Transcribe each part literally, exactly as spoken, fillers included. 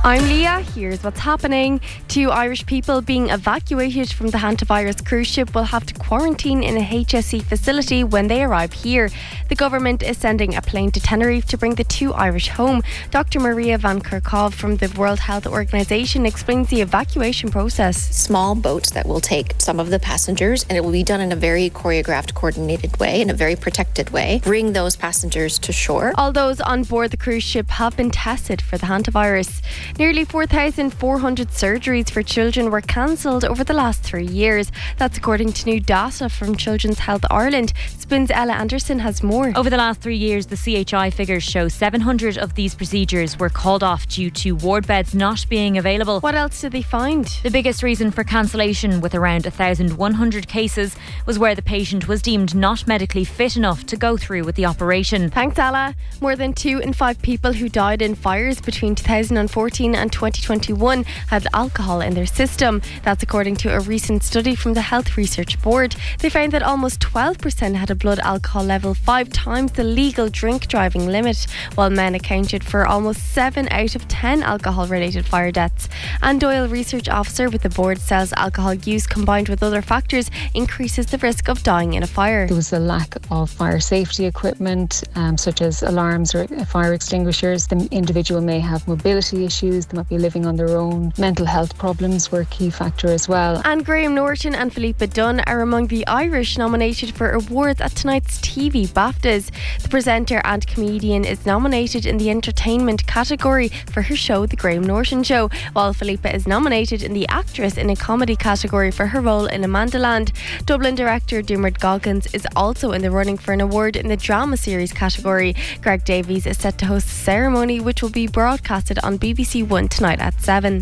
I'm Leah. Here's what's happening. Two Irish people being evacuated from the hantavirus cruise ship will have to quarantine in a H S E facility when they arrive here. The government is sending a plane to Tenerife to bring the two Irish home. Doctor Maria Van Kerkhove from the World Health Organization explains the evacuation process. Small boats that will take some of the passengers, and it will be done in a very choreographed, coordinated way, in a very protected way. Bring those passengers to shore. All those on board the cruise ship have been tested for the hantavirus. Nearly four thousand four hundred surgeries for children were cancelled over the last three years. That's according to new data from Children's Health Ireland. Spin's Ella Anderson has more. Over the last three years, the C H I figures show seven hundred of these procedures were called off due to ward beds not being available. What else did they find? The biggest reason for cancellation, with around one thousand one hundred cases, was where the patient was deemed not medically fit enough to go through with the operation. Thanks, Ella. More than two in five people who died in fires between two thousand fourteen and twenty twenty-one had alcohol in their system. That's according to a recent study from the Health Research Board. They found that almost twelve percent had a blood alcohol level five times the legal drink driving limit, while men accounted for almost seven out of ten alcohol-related fire deaths. Anne Doyle, research officer with the board, says alcohol use combined with other factors increases the risk of dying in a fire. There was a lack of fire safety equipment, um, such as alarms or fire extinguishers. The individual may have mobility issues, they might be living on their own. Mental health problems were a key factor as well. And Graham Norton and Philippa Dunn are among the Irish nominated for awards at tonight's T V BAFTAs. The presenter and comedian is nominated in the entertainment category for her show The Graham Norton Show, while Philippa is nominated in the actress in a comedy category for her role in Amandaland. Dublin director Dermot Goggins is also in the running for an award in the drama series category. Greg Davies is set to host the ceremony, which will be broadcasted on B B C One tonight at seven.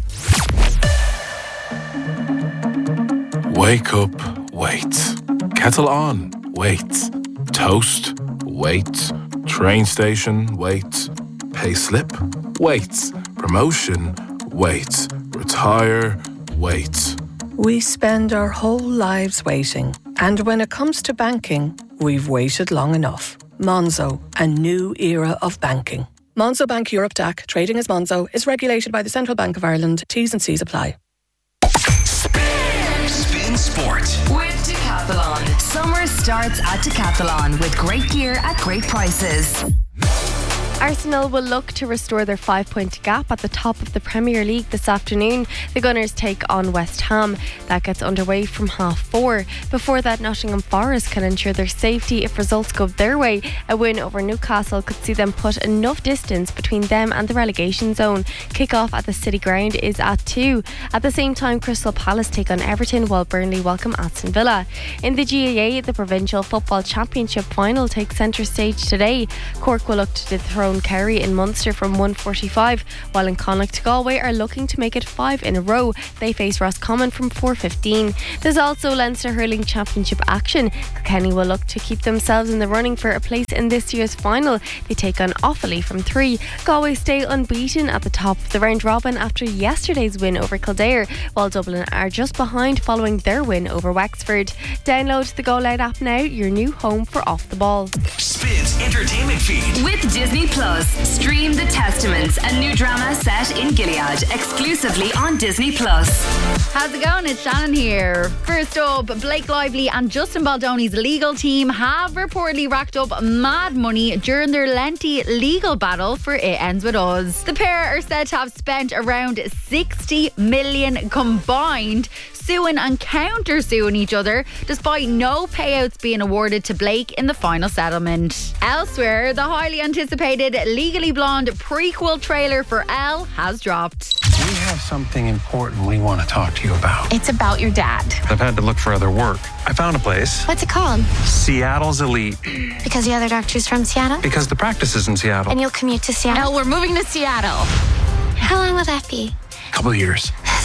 Wake up, wait. Kettle on, wait. Toast, wait. Train station, wait. Pay slip, wait. Promotion, wait. Retire, wait. We spend our whole lives waiting. And when it comes to banking, we've waited long enough. Monzo, a new era of banking. Monzo Bank Europe D A C, trading as Monzo, is regulated by the Central Bank of Ireland. T's and C's apply. Spin, Spin Sport with Decathlon. Summer starts at Decathlon with great gear at great prices. Arsenal will look to restore their five-point gap at the top of the Premier League this afternoon. The Gunners take on West Ham. That gets underway from half four. Before that, Nottingham Forest can ensure their safety if results go their way. A win over Newcastle could see them put enough distance between them and the relegation zone. Kick-off at the City Ground is at two. At the same time, Crystal Palace take on Everton, while Burnley welcome Aston Villa. In the G A A, the Provincial Football Championship final takes centre stage today. Cork will look to dethrone Kerry in Munster from one forty-five, while in Connacht Galway are looking to make it five in a row. They face Roscommon from four fifteen. There's also Leinster Hurling Championship action. Kilkenny will look to keep themselves in the running for a place in this year's final. They take on Offaly from three. Galway stay unbeaten at the top of the round robin after yesterday's win over Kildare, while Dublin are just behind following their win over Wexford. Download the Go Loud app now, your new home for Off the Ball. Spin's entertainment feed with Disney Plus. Stream The Testaments, a new drama set in Gilead, exclusively on Disney Plus. How's it going? It's Shannon here. First up, Blake Lively and Justin Baldoni's legal team have reportedly racked up mad money during their lengthy legal battle for It Ends With Us. The pair are said to have spent around sixty million combined suing and counter-suing each other, despite no payouts being awarded to Blake in the final settlement. Elsewhere, the highly anticipated Legally Blonde prequel trailer for Elle has dropped. We have something important we want to talk to you about. It's about your dad. I've had to look for other work. I found a place. What's it called? Seattle's Elite. Because the other doctor's from Seattle? Because the practice is in Seattle. And you'll commute to Seattle? No, we're moving to Seattle. How long will that be? A couple of years.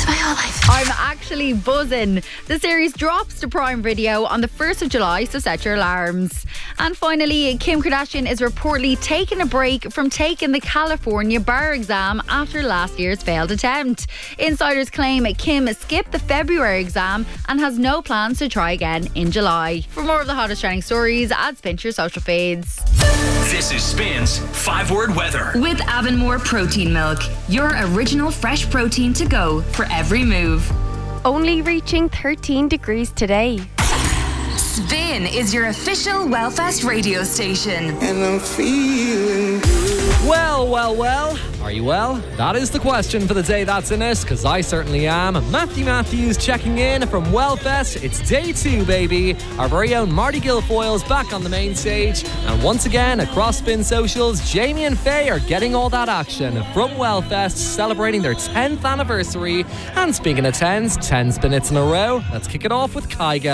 This is my whole life. I'm actually buzzing. The series drops to Prime Video on the first of July, so set your alarms. And finally, Kim Kardashian is reportedly taking a break from taking the California bar exam after last year's failed attempt. Insiders claim Kim skipped the February exam and has no plans to try again in July. For more of the hottest trending stories, add Spin to your social feeds. This is Spin's five-word weather. With Avonmore Protein Milk, your original fresh protein to go for every move. Only reaching thirteen degrees today. Spin is your official Wellfest radio station. And I'm feeling good. Well, well, well. Are you well? That is the question for the day that's in it, because I certainly am. Matthew Matthews checking in from Wellfest. It's day two, baby. Our very own Marty Guilfoyle's back on the main stage. And once again, across Spin Socials, Jamie and Faye are getting all that action from Wellfest, celebrating their tenth anniversary. And speaking of tens, ten spin hits in a row. Let's kick it off with Kygo.